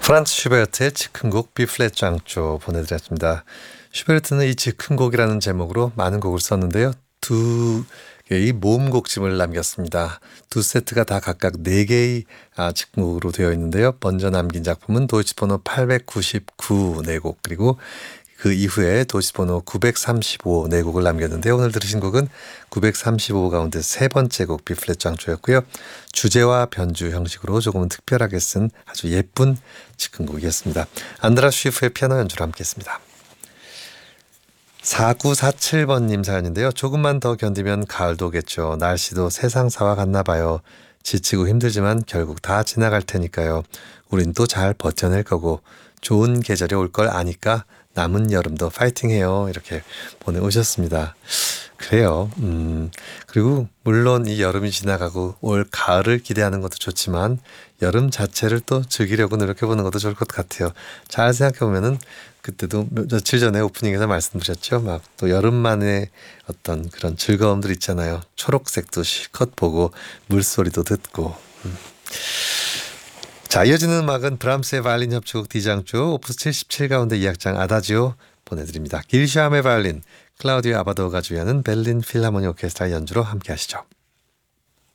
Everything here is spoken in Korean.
프란츠 슈베르트의 즉흥곡 비플랫 장조 보내드렸습니다. 슈베르트는 이 즉흥곡이라는 제목으로 많은 곡을 썼는데요. 두 개의 모음곡집을 남겼습니다. 두 세트가 다 각각 4개의 즉흥곡으로 되어 있는데요. 먼저 남긴 작품은 도이치번호 899 4곡, 그리고 그 이후에 도시번호 935 4곡을 남겼는데, 오늘 들으신 곡은 935 가운데 세 번째 곡 비플랫 장조였고요. 주제와 변주 형식으로 조금은 특별하게 쓴 아주 예쁜 즉흥곡이었습니다. 안드라 쉬프의 피아노 연주로 함께했습니다. 4947번님 사연인데요. 조금만 더 견디면 가을도 오겠죠. 날씨도 세상사와 같나 봐요. 지치고 힘들지만 결국 다 지나갈 테니까요. 우린 또 잘 버텨낼 거고 좋은 계절이 올 걸 아니까 남은 여름도 파이팅해요. 이렇게 보내오셨습니다. 그래요. 그리고 물론 이 여름이 지나가고 올 가을을 기대하는 것도 좋지만 여름 자체를 또 즐기려고 노력해보는 것도 좋을 것 같아요. 잘 생각해보면은 그때도 며칠 전에 오프닝에서 말씀드렸죠. 막 또 여름만의 어떤 그런 즐거움들 있잖아요. 초록색도 실컷 보고 물소리도 듣고. 자, 이어지는 음악은 브람스의 바이올린 협주곡 D장조 오프스 77 가운데 2악장 아다지오 보내드립니다. 길샤함의 바이올린, 클라우디오 아바도가 주연은 벨린 필하모니 오케스트라 연주로 함께 하시죠.